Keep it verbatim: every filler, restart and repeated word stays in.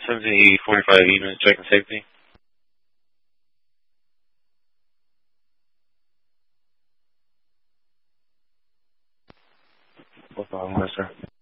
seventeen E forty-five even, checking safety. What's wrong, sir?